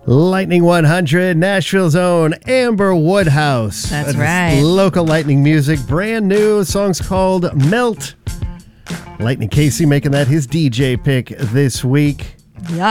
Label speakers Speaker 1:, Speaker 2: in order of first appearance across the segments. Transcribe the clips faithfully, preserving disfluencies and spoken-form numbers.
Speaker 1: Lightning one hundred, Nashville's own Amber Woodhouse.
Speaker 2: That's,
Speaker 1: That's
Speaker 2: right.
Speaker 1: Local Lightning music, brand new. The song's called Melt. Lightning Casey making that his D J pick this week.
Speaker 2: Yeah.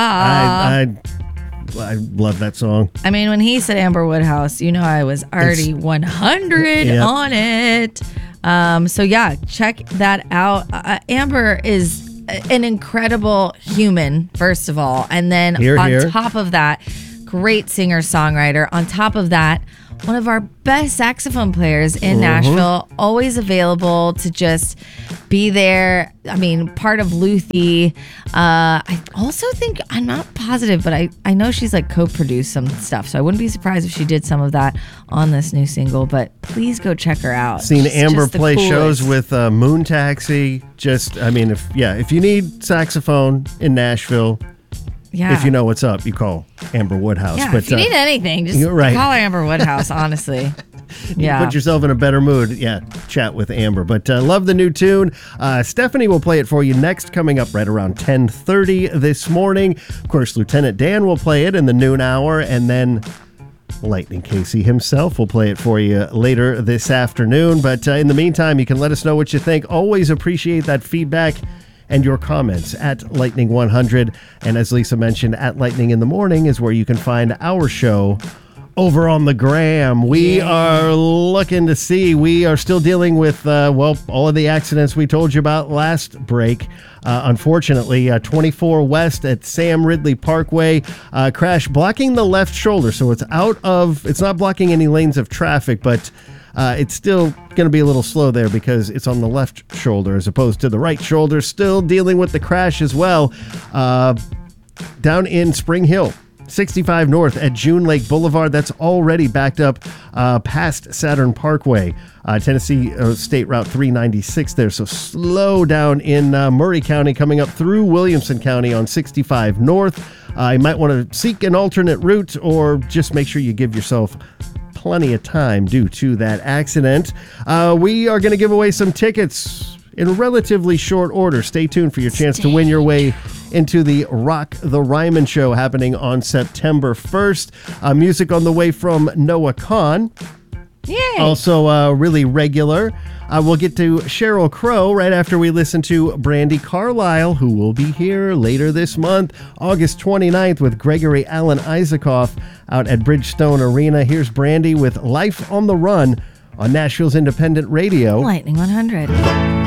Speaker 1: I, I, I love that song.
Speaker 2: I mean, when he said Amber Woodhouse, you know I was already it's, one hundred yep. on it. Um, so yeah, check that out. Uh, Amber is an incredible human, first of all. And then
Speaker 1: here,
Speaker 2: on
Speaker 1: here.
Speaker 2: top of that, great singer-songwriter. On top of that, one of our best saxophone players in mm-hmm. Nashville, always available to just be there. I mean, part of Luthi. Uh, I also think, I'm not positive, but I, I know she's like co-produced some stuff, so I wouldn't be surprised if she did some of that on this new single, but please go check her out.
Speaker 1: Seen
Speaker 2: She's
Speaker 1: Amber
Speaker 2: just the
Speaker 1: play
Speaker 2: coolest.
Speaker 1: shows with uh, Moon Taxi. Just, I mean, if yeah, if you need saxophone in Nashville,
Speaker 2: Yeah.
Speaker 1: if you know what's up, you call Amber Woodhouse.
Speaker 2: Yeah,
Speaker 1: but,
Speaker 2: if you
Speaker 1: uh,
Speaker 2: need anything, just
Speaker 1: you're right.
Speaker 2: call Amber Woodhouse, honestly. Yeah.
Speaker 1: Put yourself in a better mood. Yeah, chat with Amber. But uh, love the new tune. Uh, Stephanie will play it for you next, coming up right around ten thirty this morning. Of course, Lieutenant Dan will play it in the noon hour, and then Lightning Casey himself will play it for you later this afternoon. But uh, in the meantime, you can let us know what you think. Always appreciate that feedback and your comments at Lightning one hundred. And as Lisa mentioned, at Lightning in the Morning is where you can find our show over on the gram. We yeah. are looking to see. We are still dealing with, uh, well, all of the accidents we told you about last break. Uh, unfortunately, uh, twenty-four West at Sam Ridley Parkway, uh, crash blocking the left shoulder. So it's out of, it's not blocking any lanes of traffic, but Uh, it's still going to be a little slow there because it's on the left shoulder as opposed to the right shoulder. Still dealing with the crash as well. Uh, down in Spring Hill, sixty-five North at June Lake Boulevard. That's already backed up uh, past Saturn Parkway. Uh, Tennessee uh, State Route three ninety-six there. So slow down in uh, Murray County coming up through Williamson County on sixty-five North. Uh, you might want to seek an alternate route or just make sure you give yourself plenty of time due to that accident. Uh, we are going to give away some tickets in relatively short order. Stay tuned for your chance to win your way into the Rock the Ryman show happening on September first. Uh, music on the way from Noah Kahn.
Speaker 2: Yay.
Speaker 1: Also uh, really regular. Uh, we'll get to Sheryl Crow right after we listen to Brandi Carlile, who will be here later this month, August twenty-ninth, with Gregory Alan Isaacoff out at Bridgestone Arena. Here's Brandi with Life on the Run on Nashville's Independent Radio.
Speaker 2: Lightning one hundred.